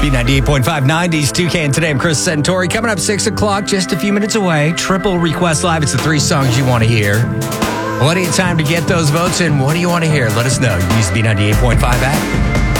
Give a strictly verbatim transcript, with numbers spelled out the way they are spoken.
B ninety-eight point five nineties, two K, and today I'm Chris Centauri. Coming up six o'clock, just a few minutes away. Triple Request Live. It's the three songs you want to hear. Plenty of time to get those votes in. What do you want to hear? Let us know. Use the B ninety-eight point five app.